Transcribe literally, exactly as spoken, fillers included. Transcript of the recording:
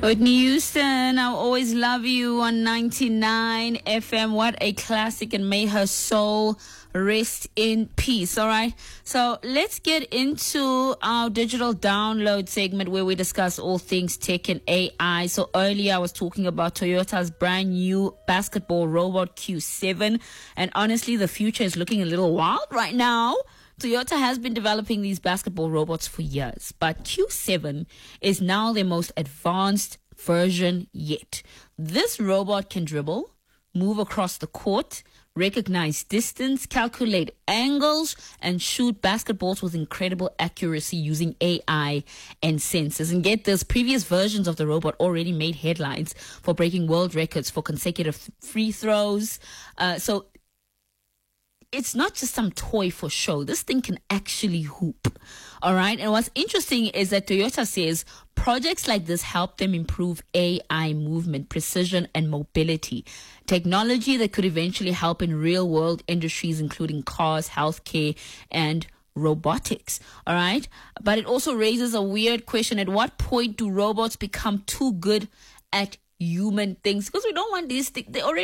Whitney Houston, I'll always love you on ninety-nine F M. What a classic, and may her soul rest in peace. All right. So let's get into our digital download segment where we discuss all things tech and A I. So earlier I was talking about Toyota's brand new basketball robot Q seven. And honestly, the future is looking a little wild right now. Toyota has been developing these basketball robots for years, but Q seven is now their most advanced version yet. This robot can dribble, move across the court, recognize distance, calculate angles, and shoot basketballs with incredible accuracy using A I and sensors. And get this, previous versions of the robot already made headlines for breaking world records for consecutive free throws. Uh, so it's not just some toy for show. This thing can actually hoop. All right. And what's interesting is that Toyota says projects like this help them improve A I movement, precision, and mobility. Technology that could eventually help in real world industries, including cars, healthcare, and robotics. All right. But it also raises a weird question. At what point do robots become too good at human things? Because we don't want these things. They already